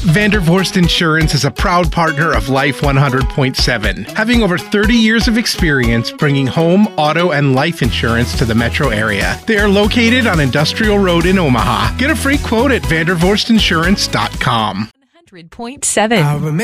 Vandervorst Insurance is a proud partner of Life 100.7, having over 30 years of experience bringing home, auto, and life insurance to the metro area. They are located on Industrial Road in Omaha. Get a free quote at vandervorstinsurance.com. 100.7.